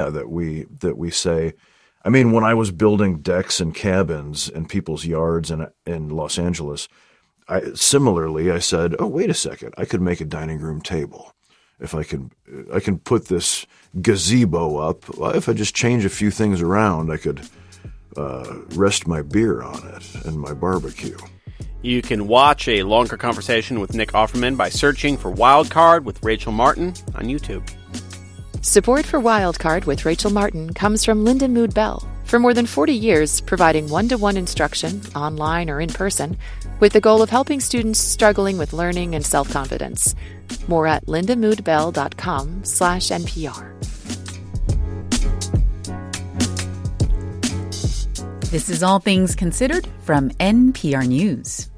that we say. I mean, when I was building decks and cabins in people's yards in Los Angeles, I said, oh, wait a second, I could make a dining room table. If I can put this gazebo up, if I just change a few things around, I could rest my beer on it and my barbecue. You can watch a longer conversation with Nick Offerman by searching for Wildcard with Rachel Martin on YouTube. Support for Wildcard with Rachel Martin comes from Linda Mood Bell. For more than 40 years, providing one-to-one instruction, online or in person, with the goal of helping students struggling with learning and self-confidence. More at lindamoodbell.com/NPR. This is All Things Considered from NPR News.